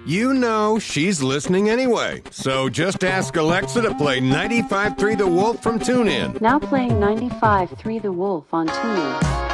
You know she's listening anyway, so just ask Alexa to play 95.3 The Wolf from TuneIn. Now playing 95.3 The Wolf on TuneIn.